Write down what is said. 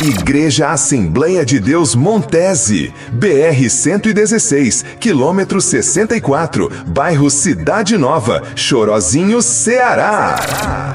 Igreja Assembleia de Deus Montese, BR-116, quilômetro 64, bairro Cidade Nova, Chorozinho, Ceará.